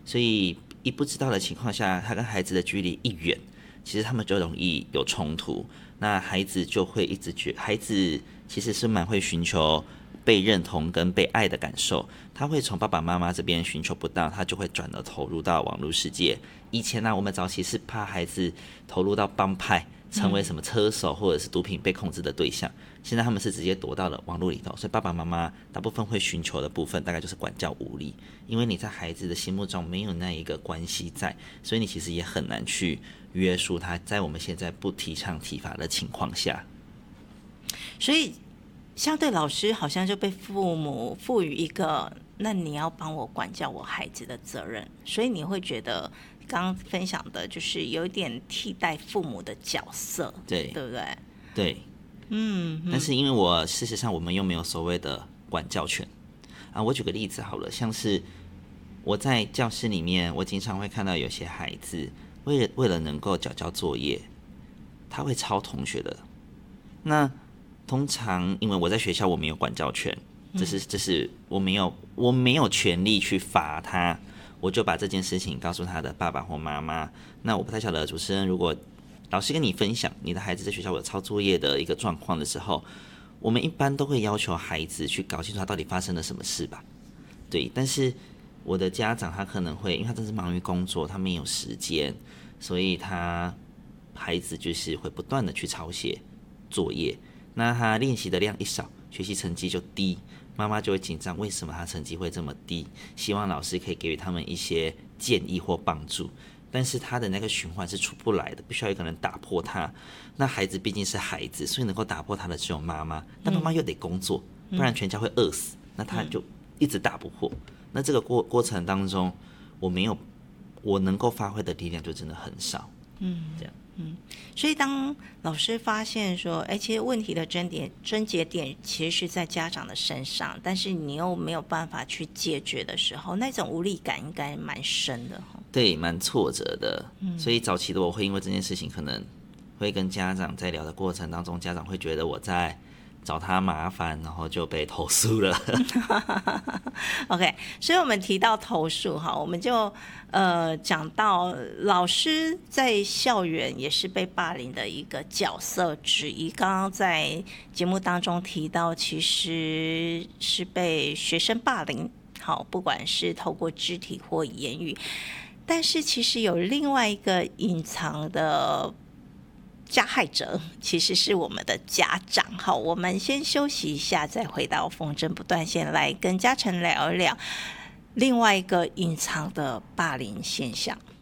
所以一不知道的情况下，他跟孩子的距离一远，其实他们就容易有冲突。那孩子就会一直孩子其实是蛮会寻求被认同跟被爱的感受，他会从爸爸妈妈这边寻求不到，他就会转而投入到网络世界。以前呢，我们早期是怕孩子投入到帮派，成为什么车手或者是毒品被控制的对象，现在他们是直接躲到了网络里头，所以爸爸妈妈大部分会寻求的部分大概就是管教无力，因为你在孩子的心目中没有那一个关系在，所以你其实也很难去约束他，在我们现在不提倡体罚的情况下。 所以相对老师好像就被父母赋予一个那你要帮我管教我孩子的责任，所以你会觉得刚刚分享的就是有点替代父母的角色，对不对？ 对，但是因为事实上我们又没有所谓的管教权啊。我举个例子好了，像是我在教室里面，我经常会看到有些孩子为了能够交作业，他会抄同学的。那通常因为我在学校我没有管教权，这是我没有权利去罚他，我就把这件事情告诉他的爸爸或妈妈。那我不太晓得主持人，如果老师跟你分享你的孩子在学校有抄作业的一个状况的时候，我们一般都会要求孩子去搞清楚他到底发生了什么事吧。对，但是我的家长他可能会，因为他真是忙于工作，他没有时间，所以孩子就是会不断的去抄写作业。那他练习的量一少，学习成绩就低，妈妈就会紧张，为什么他成绩会这么低？希望老师可以给予他们一些建议或帮助。但是他的那个循环是出不来的，必须要有一个人打破他。那孩子毕竟是孩子，所以能够打破他的只有妈妈，但妈妈又得工作，不然全家会饿死。那他就一直打不破。那这个过程当中，我能够发挥的力量就真的很少。这样。 所以当老师发现说，其实问题的症结点其实是在家长的身上，但是你又没有办法去解决的时候，那种无力感应该蛮深的。 对，蛮挫折的。所以早期的我会因为这件事情，可能会跟家长在聊的过程当中，家长会觉得我在找他麻烦，然后就被投诉了。 OK， 所以我们提到投诉哈，我们就讲到老师在校园也是被霸凌的一个角色之一。刚刚在节目当中提到，其实是被学生霸凌，好，不管是透过肢体或言语，但是其实有另外一个隐藏的加害者其实是我们的家长。好，我们先休息一下，再回到风筝不断线来跟嘉诚聊一聊另外一个隐藏的霸凌现象。